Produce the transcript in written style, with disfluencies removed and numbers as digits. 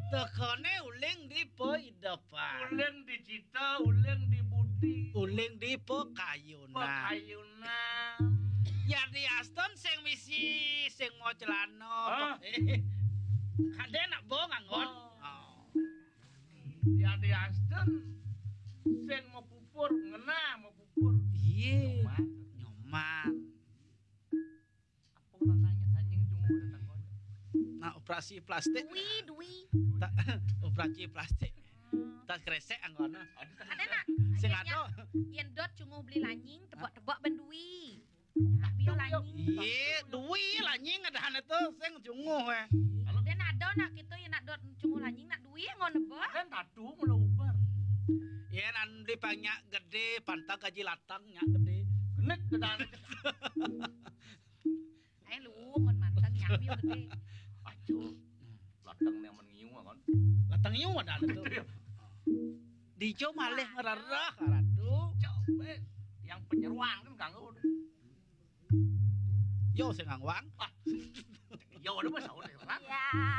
tekone uling di peidepan. Uling di Cita, uling di Budi. Uling di pekayunan. Pekayunan. Ya di Aston sing misi sing mau celana. Kade nak bong angon. Ya di Aston sing mau pupur, ngena mau pupur. Iya. Nyoman. Apa nanya tanying jungu datang kode. Nah operasi plastik. Dwi. Tak operasi plastik. Tak kresek angono. Ada nak. Sing ado. Yen dot cungu beli lanying, tebak-tebak ben duwi. Tak bio lanying. Iya, duwi lanying adahan itu sing junguh we. Dan ada nak kita yang nak dot cungu lanying nak duwi ngono ba. Kan tadu mula ubar. Iya nan beli banyak gede, pantang gaji latang nyak gede. Genek kedan. Ai lu ngon mantang nyak bio gede. Aduh. Latang yang mengiu kan. Latang ieu ada itu. Dijo malih ngerarah karatu. Coba yang penyeruan kan ganggu. Yo sing ngangwang. Yo ada masa udah. Ya.